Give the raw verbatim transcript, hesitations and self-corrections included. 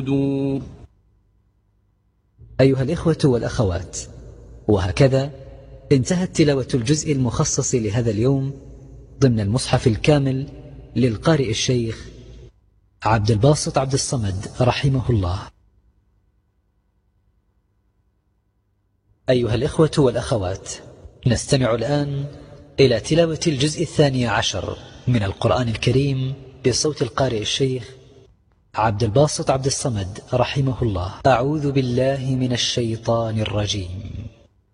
أيها الإخوة والأخوات، وهكذا انتهت تلاوة الجزء المخصص لهذا اليوم ضمن المصحف الكامل للقارئ الشيخ عبد الباسط عبد الصمد رحمه الله. أيها الإخوة والأخوات، نستمع الآن إلى تلاوة الجزء الثاني عشر من القرآن الكريم بصوت القارئ الشيخ عبد الباسط عبد الصمد رحمه الله. أعوذ بالله من الشيطان الرجيم.